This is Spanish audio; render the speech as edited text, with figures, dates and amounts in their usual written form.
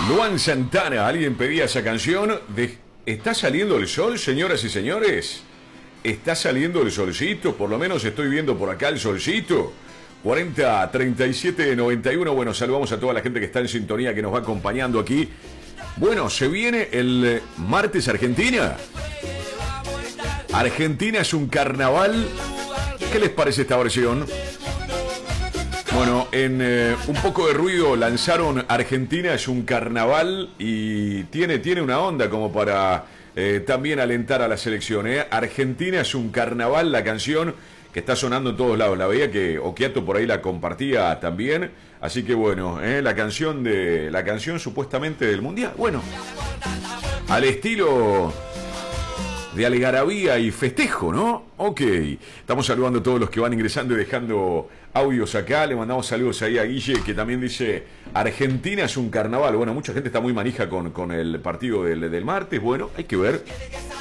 Luan Santana, alguien pedía esa canción de ¿Está saliendo el sol, señoras y señores? ¿Está saliendo el solcito? Por lo menos estoy viendo por acá el solcito. 40 37 91. Bueno, saludamos a toda la gente que está en sintonía, que nos va acompañando aquí. Bueno, se viene el martes Argentina. Argentina es un carnaval. ¿Qué les parece esta versión? Bueno, en un poco de ruido lanzaron Argentina es un carnaval y tiene una onda como para también alentar a la selección. Argentina es un carnaval, la canción que está sonando en todos lados. La veía que Okiato por ahí la compartía también. Así que bueno, la canción supuestamente del Mundial. Bueno, al estilo de algarabía y festejo, ¿no? Ok. Estamos saludando a todos los que van ingresando y dejando audios acá. Le mandamos saludos ahí a Guille, que también dice Argentina es un carnaval. Bueno, mucha gente está muy manija con el partido del martes. Bueno, hay que ver.